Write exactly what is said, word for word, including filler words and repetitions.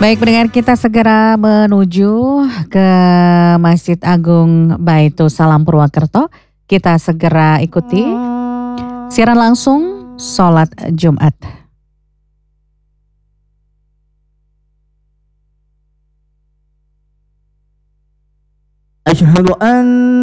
Baik pendengar, kita segera menuju ke Masjid Agung Baitu Salam Purwakerto. Kita segera ikuti siaran langsung sholat Jumat. Asyhadu an